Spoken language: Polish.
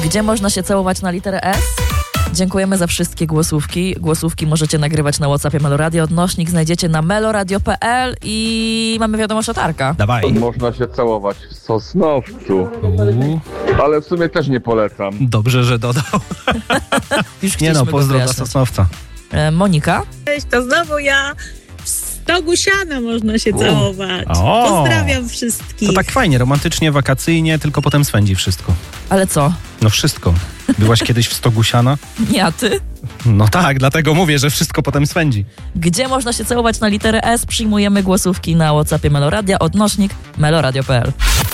Gdzie można się całować na literę S? Dziękujemy za wszystkie głosówki. Głosówki możecie nagrywać na WhatsAppie Meloradio. Odnośnik znajdziecie na meloradio.pl i mamy wiadomość od Arka. Dawaj. Można się całować w Sosnowcu, ale w sumie też nie polecam. Dobrze, że dodał. Już Nie chcieliśmy go pozdro dla wyjaśnić. Sosnowca. Monika? Cześć, to znowu ja. W stogu siana można się całować. O. Pozdrawiam wszystkich. To tak fajnie, romantycznie, wakacyjnie, tylko potem swędzi wszystko. Ale co? No wszystko. Byłaś kiedyś w stogu siana? Nie, a ty? No tak, dlatego mówię, że wszystko potem swędzi. Gdzie można się całować na literę S? Przyjmujemy głosówki na WhatsAppie Meloradia. Odnośnik meloradio.pl.